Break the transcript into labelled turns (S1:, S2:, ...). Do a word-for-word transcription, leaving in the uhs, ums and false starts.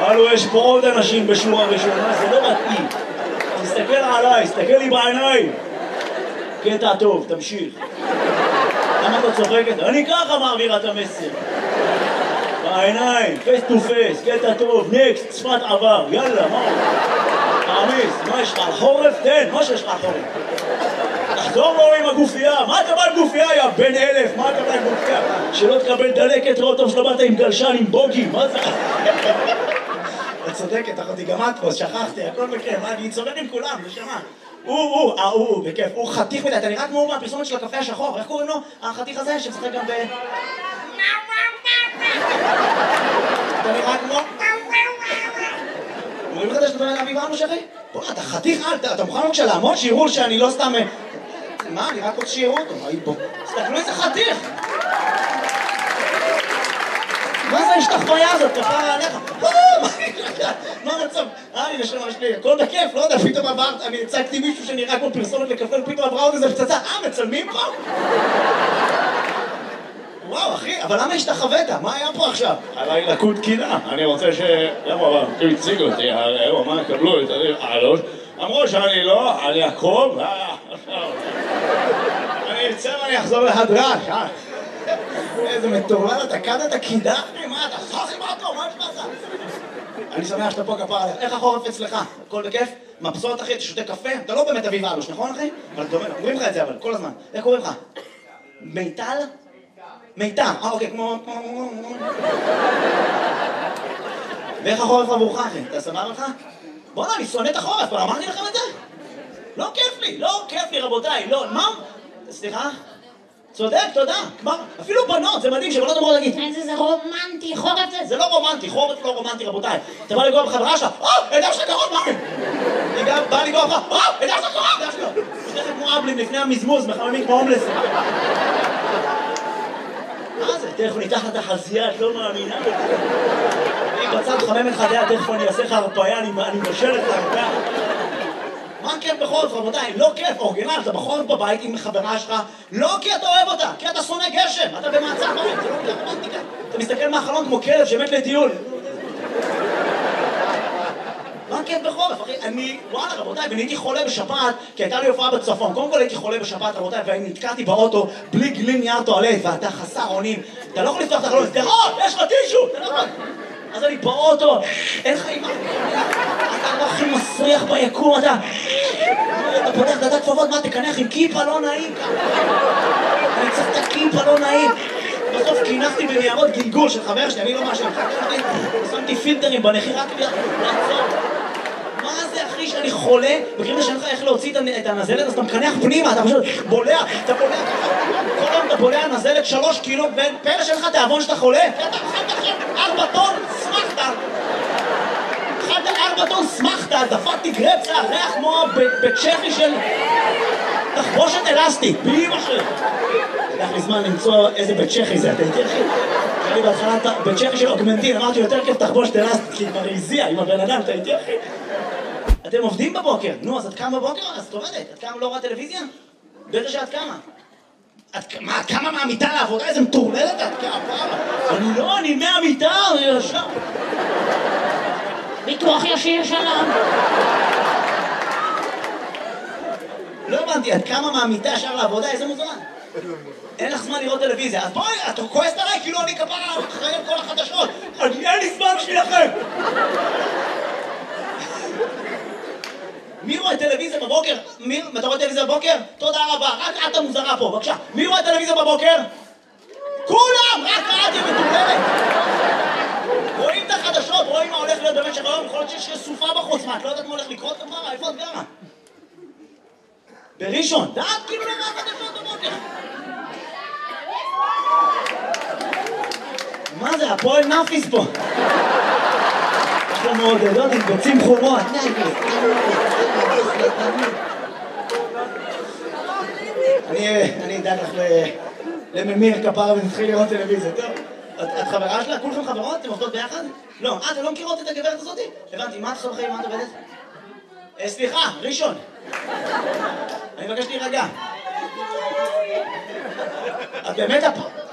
S1: הלו, יש פה עוד אנשים בשורה ראשונה, זה לא מתאים. תסתכל עליי, תסתכל לי בעיניים. קטע טוב, תמשיך. למה אתה צוחקת? אני ככה מעבירה את המסר. בעיניים, פייס טו פייס, קטע טוב, נקסט, שפת עבר, יאללה, מה? תעמיס, מה יש לך? חורף? תן, מה שיש לך חורף? תחזור לו עם הגופייה, מה אתה בא עם גופייה, יא בן אלף? מה אתה בא עם גופייה? שלא תקבל דלקת רוטוב שלא באת עם גלשן, עם בוגי, מה זה? את צודקת, אחותי, גם את פה, שכחתי, הכל בכיף, אני צודק עם כולם, נשמה. הוא, הוא, אה, הוא, בכיף, הוא חתיך מדי, אתה נראה כמו מהפרסומת של הקפה השחור, איך קוראים לו? החתיך הזה שמשחק גם ב... אתה נראה כמו... אומרים לך שאתה מדבר אביב אנו שרי? בוא, אתה חתיך, אתה מוכן בבקשה לעמוד, שיראו שאני לא סתם... מה, אני רק רוצה שיראו אותו, מה בוא? תסתכלו איזה חתיך! מה זה השתחוויה הזאת? כפרה עליך? מה המצב? אה, אני נשמע שלי, הכל בכיף, לא יודע, פתאום עברת, אני הצגתי מישהו שנראה כמו פרסומת לקפה, ופתאום עברה עוד איזה פצצה, אה, מצלמים פה? וואו, אחי, אבל למה השתחווית? מה היה פה עכשיו? עליי לקוד קינה, אני רוצה ש... למה, אבל, הוא הציג אותי, הוא אמר, קבלו את הלוש, אמרו שאני לא, אני אקרוב, אני ארצה ואני אחזור להדרש, אה? איזה מטורלל, אתה קדת, קידחתי, מה אתה? סחי מה אתה? מה יש לך? אני שמח שאתה פה כפר עליך. איך החורף אצלך? הכל בכיף? מבסוט אחי, אתה שותה קפה? אתה לא באמת אביב אלוש, נכון אחי? אבל אומרים לך את זה אבל, כל הזמן. איך קוראים לך? מיטל? מיטל, אה אוקיי, כמו... ואיך החורף עבורך אחי? אתה סבבה לך? בוא'נה, אני שונא את החורף, אבל אמרתי לכם את זה? לא כיף לי, לא כיף לי רבותיי, לא, מה? סליחה? צודק, תודה. כבר, אפילו בנות, זה מדהים שבנות אמרו להגיד איזה זה רומנטי, חורף זה... זה לא רומנטי, חורף לא רומנטי רבותיי. אתה בא לגוע בחברה שלך, אה, ידע שלך קרוב, מה? אני גם בא לגוע לך, אה, ידע שלך קרוב, ידע שלך. שתכף כמו אבלים לפני המזמוז, מחממים כמו הומלס. מה זה? תכף ניתח את החזייה, את לא מאמינה. אני בצד חמם את חדיה, תכף אני אעשה לך הרפאיה, אני מבשל את הרפאיה. מה כיף בחורף רבותיי? לא כיף, אורגינל, אתה בחורף בבית עם חברה שלך, לא כי אתה אוהב אותה, כי אתה שונא גשם, אתה במעצר בית, זה לא כיף רומנטיקה. אתה מסתכל מהחלון כמו כלב שמת לטיול. מה כיף בחורף, אחי? אני, וואלה רבותיי, ואני הייתי חולה בשפעת, כי הייתה לי הופעה בצפון. קודם כל הייתי חולה בשפעת רבותיי, ואני נתקעתי באוטו בלי גלין נייר טואלט, ואתה חסר אונים. אתה לא יכול לפתוח את החלון, תראה, יש לך טישו, אתה לא יכול. אז אני באוטו, אין לך אימא, אתה לא הכי מסריח ביקום, אתה... אתה פותח דעת כפפות, מה תקנח עם כיפה לא נעים ככה? אני צריך את הכיפה לא נעים. בסוף קינחתי בניירות גלגול של חבר שלי, אני לא משהו, שמתי פילטרים בנחי רק לעצור. מה זה אחי שאני חולה? בקריב שאין לך איך להוציא את הנזלת, אז אתה מקנח פנימה, אתה פשוט בולע, אתה בולע כל היום אתה בולע נזלת שלוש קילו, ופלא שאין לך תיאבון שאתה חולה? אתה אכלת עכשיו ארבע טון, שמחת! אכלת ארבע טון, שמחת, דפקתי גרפסה, ריח כמו בצ'כי של תחבושת אלסטית, באמא שלי. לקח לי זמן למצוא איזה בית צ'כי זה, אתה איתי אחי? היה לי בהתחלה בית צ'כי של אוגמנטין, אמרתי יותר כיף תחבושת אלסטית, כי כבר הזיע עם הבן אדם, אתה איתי אחי? אתם עובדים בבוקר, נו, אז את קמה בבוקר? אז את עובדת, את קמה לא רואה טלוויזיה? בטח שאת קמה. מה, את קמה מהמיטה לעבודה? איזה מטורללת את קמה? אני לא, אני מהמיטה, אני ישר. ביטוח ישיר שלום. לא הבנתי, את קמה מהמיטה ישר לעבודה? איזה מוזמן? אין לך זמן לראות טלוויזיה, אז בואי, את כועסת עליי כאילו אני כפרה אחראי על כל החדשות. אין לי זמן בשבילכם. מי רואה טלוויזיה בבוקר? מי? אתה רואה טלוויזיה בבוקר? תודה רבה, רק את המוזרה פה, בבקשה. מי רואה טלוויזיה בבוקר? כולם! רק את, היא מטורללת! רואים את החדשות, רואים מה הולך להיות במשך היום, יכול להיות שיש סופה בחוץ, מה, את לא יודעת מה הולך לקרות כפרה? איפה את גרה? בראשון, דעת כאילו לא רואה חדשות בבוקר. מה זה, הפועל נאפיס פה? יש לנו עוד עדות עם ביצים חומות. אני אדאג לך לממיר כפרה ונתחיל לראות טלוויזיה, טוב? את חברה שלה? כולכם חברות? אתם עובדות ביחד? לא. אה, אתם לא מכירות את הגברת הזאת? הבנתי, מה את עושה בחיים? מה את עובדת? סליחה, ראשון. אני מבקש להירגע. את באמת הפ...